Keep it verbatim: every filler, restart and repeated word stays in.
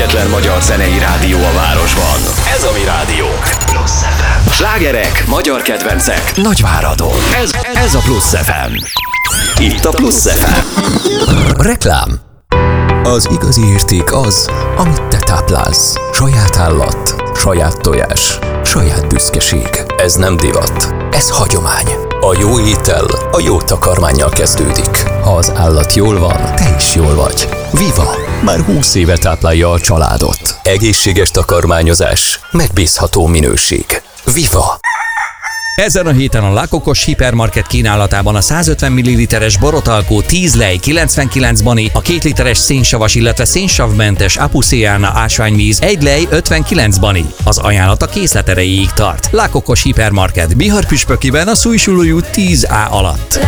egyetlen magyar zenei rádió a városban. Ez a mi rádiónk. Plusz ef em. Slágerek, magyar kedvencek, Nagyváradon. Ez, ez a Plusz ef em. Itt a Plusz ef em. Reklám. Az igazi érték az, amit te táplálsz. Saját állat, saját tojás, saját büszkeség. Ez nem divat, ez hagyomány. A jó étel a jó takarmánnyal kezdődik. Ha az állat jól van, te is jól vagy. Viva! Már húsz éve táplálja a családot. Egészséges takarmányozás, megbízható minőség. Viva! Ezen a héten a Lakokos Hipermarket kínálatában a száz ötven milliliteres borotalkó tíz lej kilencvenkilenc bani, a két literes szénsavas, illetve szénsavmentes Apuszéana ásványvíz egy lej ötvenkilenc bani. Az ajánlat a készlet erejéig tart. Lakokos Hipermarket Bihar püspökiben a Szújsulói út tíz á alatt.